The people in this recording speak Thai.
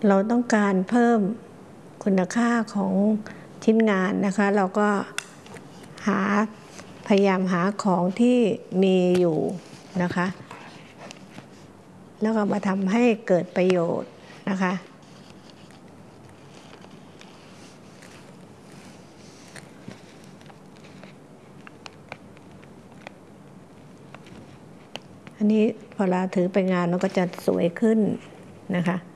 เราต้องการเพิ่มคุณค่าของชิ้นงานนะคะเราก็พยายามหาของที่มีอยู่นะคะแล้วก็มาทำให้เกิดประโยชน์นะคะอันนี้พอเราถือไปงานมันก็จะสวยขึ้นนะคะ